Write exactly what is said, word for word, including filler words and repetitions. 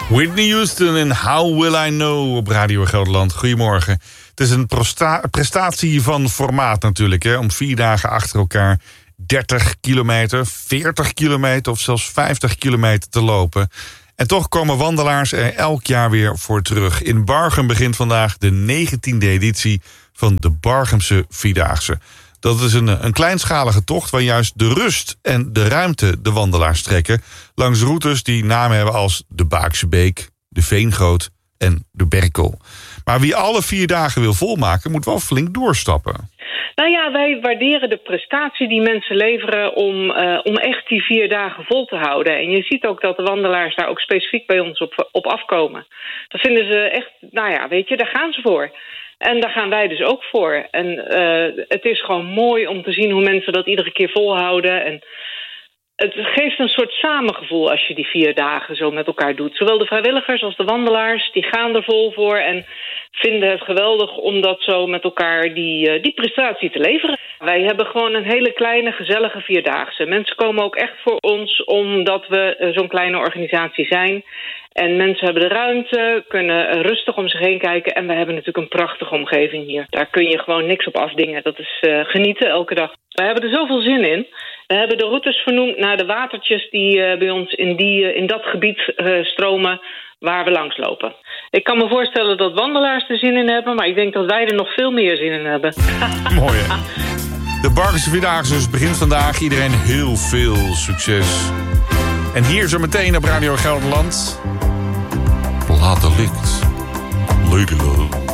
Whitney Houston en How Will I Know op Radio Gelderland. Goedemorgen. Het is een prosta- prestatie van formaat natuurlijk, hè, om vier dagen achter elkaar dertig kilometer, veertig kilometer of zelfs vijftig kilometer te lopen. En toch komen wandelaars er elk jaar weer voor terug. In Barchem begint vandaag de negentiende editie van de Barchemse Vierdaagse. Dat is een, een kleinschalige tocht waar juist de rust en de ruimte de wandelaars trekken langs routes die namen hebben als de Baakse Beek, de Veengoot en de Berkel. Maar wie alle vier dagen wil volmaken, moet wel flink doorstappen. Nou ja, wij waarderen de prestatie die mensen leveren om, uh, om echt die vier dagen vol te houden. En je ziet ook dat de wandelaars daar ook specifiek bij ons op, op afkomen. Dat vinden ze echt, nou ja, weet je, daar gaan ze voor. En daar gaan wij dus ook voor. En uh, het is gewoon mooi om te zien hoe mensen dat iedere keer volhouden. En het geeft een soort samengevoel als je die vier dagen zo met elkaar doet. Zowel de vrijwilligers als de wandelaars, die gaan er vol voor en vinden het geweldig om dat zo met elkaar die, uh, die prestatie te leveren. Wij hebben gewoon een hele kleine, gezellige vierdaagse. Mensen komen ook echt voor ons omdat we uh, zo'n kleine organisatie zijn. En mensen hebben de ruimte, kunnen rustig om zich heen kijken. En we hebben natuurlijk een prachtige omgeving hier. Daar kun je gewoon niks op afdingen. Dat is uh, genieten elke dag. We hebben er zoveel zin in. We hebben de routes vernoemd naar de watertjes die uh, bij ons in, die, uh, in dat gebied uh, stromen waar we langslopen. Ik kan me voorstellen dat wandelaars er zin in hebben, maar ik denk dat wij er nog veel meer zin in hebben. Mooi, hè? De Barchemse Vierdaagse dus begint vandaag. Iedereen heel veel succes. En hier zo meteen op Radio Gelderland. Later licht. Lady Love.